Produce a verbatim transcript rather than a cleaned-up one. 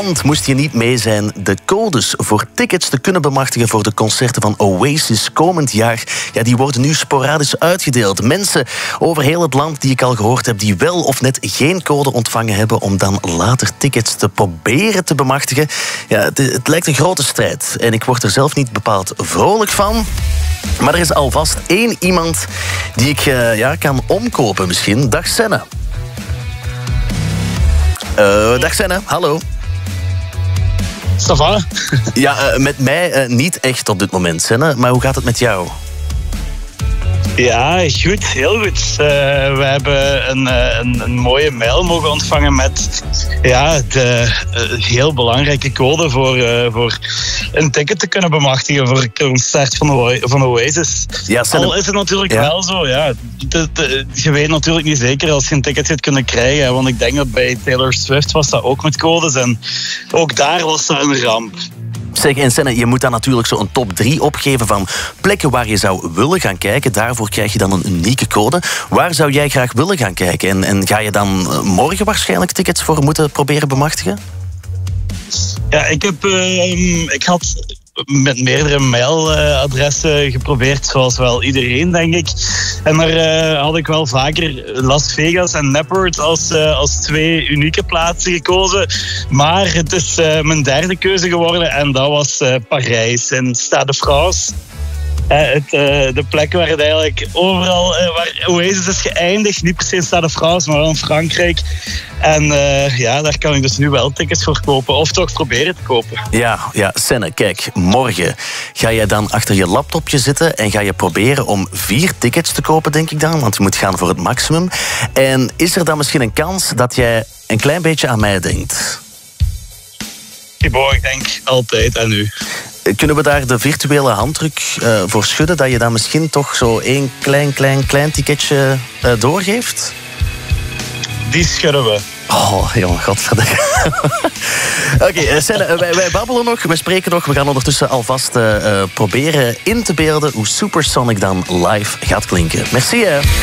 Want, moest je niet mee zijn, de codes voor tickets te kunnen bemachtigen voor de concerten van Oasis komend jaar, ja, die worden nu sporadisch uitgedeeld. Mensen over heel het land die ik al gehoord heb, die wel of net geen code ontvangen hebben om dan later tickets te proberen te bemachtigen. Ja, het, het lijkt een grote strijd en ik word er zelf niet bepaald vrolijk van. Maar er is alvast één iemand die ik uh, ja, kan omkopen misschien. Dag Senne. Uh, dag Senne, hallo. Ça va? Ja, uh, met mij uh, niet echt op dit moment, Senne. Maar hoe gaat het met jou? Ja, goed, heel goed. Uh, we hebben een, een, een mooie mail mogen ontvangen met ja, de uh, heel belangrijke code voor, uh, voor een ticket te kunnen bemachtigen voor een concert van, o- van Oasis. Ja, Senne... Al is het natuurlijk ja. wel zo, ja. De, de, je weet natuurlijk niet zeker als je een ticket gaat kunnen krijgen. Want ik denk dat bij Taylor Swift was dat ook met codes. En ook daar was dat een ramp. Zeg, en Senne, je moet dan natuurlijk zo een top drie opgeven van plekken waar je zou willen gaan kijken. Daarvoor krijg je dan een unieke code. Waar zou jij graag willen gaan kijken? En, en ga je dan morgen waarschijnlijk tickets voor moeten proberen bemachtigen? Ja, ik heb... Uh, ik had met meerdere mailadressen geprobeerd, zoals wel iedereen, denk ik. En daar uh, had ik wel vaker Las Vegas en Napworth als, uh, als twee unieke plaatsen gekozen. Maar het is uh, mijn derde keuze geworden en dat was uh, Parijs en Stade de France. Uh, het, uh, de plek waar het eigenlijk overal, uh, waar Oasis is geëindigd, niet per se in Stade de France, maar wel in Frankrijk. En uh, ja, daar kan ik dus nu wel tickets voor kopen, of toch proberen te kopen. Ja, ja, Senne, kijk, morgen ga je dan achter je laptopje zitten en ga je proberen om vier tickets te kopen, denk ik dan, want je moet gaan voor het maximum. En is er dan misschien een kans dat jij een klein beetje aan mij denkt? Thibaut, ik denk altijd aan u. Kunnen we daar de virtuele handdruk uh, voor schudden, dat je dan misschien toch zo één klein, klein, klein ticketje uh, doorgeeft? Die schudden we. Oh, jongen, godverdomme. Oké, okay, uh, Senne, uh, wij, wij babbelen nog, we spreken nog. We gaan ondertussen alvast uh, uh, proberen in te beelden hoe Supersonic dan live gaat klinken. Merci, hè.